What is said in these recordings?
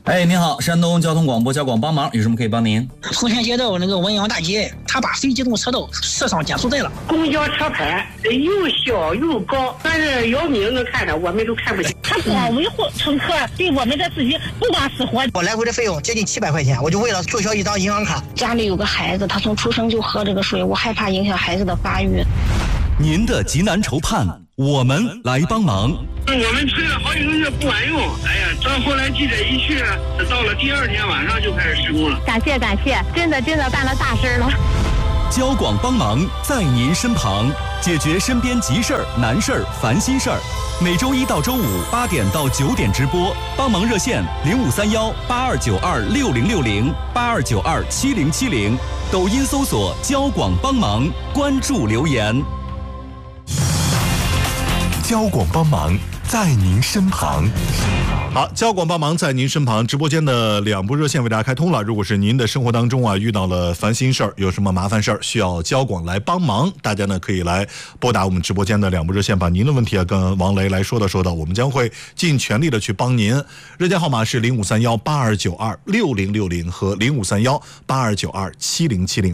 哎，您好，山东交通广播交广帮忙，有什么可以帮您？ 丰田街道那个文阳大街，他把非机动车道设上减速带了。 公交车牌又小又高，但是姚明能看的，我们都看不见。 他光维护乘客，对我们的自己不管死活。 我来回的费用接近700块钱，我就为了注销一张银行卡。 家里有个孩子，他从出生就喝这个水，我害怕影响孩子的发育。 您的急难愁盼，我们来帮忙。 我们催了好几个月不管用，哎呀，到后来记者一去，到了第2天晚上就开始施工了。 感谢，真的办了大事了。 交广帮忙在您身旁，解决身边急事儿、难事儿、烦心事儿。每周1到周58点到9点直播，帮忙热线053182926060，82927070，抖音搜索交广帮忙，关注留言。 交广帮忙在您身旁。好，交广帮忙在您身旁，直播间的2部热线为大家开通了。如果是您的生活当中遇到了烦心事儿，有什么麻烦事儿需要交广来帮忙，大家呢可以来拨打我们直播间的2部热线，把您的问题跟王雷来说道，我们将会尽全力的去帮您。热线号码是053182926060和053182927070。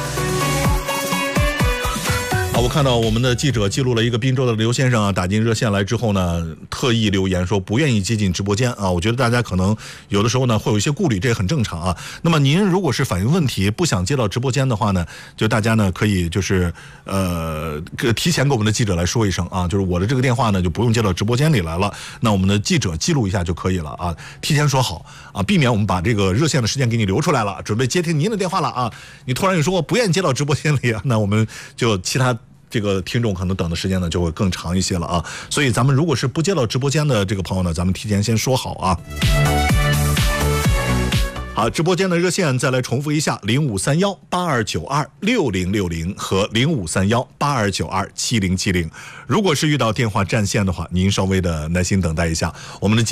我看到我们的记者记录了一个滨州的刘先生打进热线来之后呢，特意留言说不愿意接进直播间我觉得大家可能有的时候呢会有一些顾虑，这也很正常那么您如果是反映问题不想接到直播间的话呢，就大家呢可以就是提前给我们的记者来说一声就是我的这个电话呢就不用接到直播间里来了，那我们的记者记录一下就可以了提前说好避免我们把这个热线的时间给你留出来了，准备接听您的电话了你突然又说我不愿意接到直播间里那我们就其他这个听众可能等的时间呢就会更长一些了所以咱们如果是不接到直播间的这个朋友呢，咱们提前先说好好，直播间的热线再来重复一下：053182926060和053182927070。如果是遇到电话占线的话，您稍微的耐心等待一下，我们的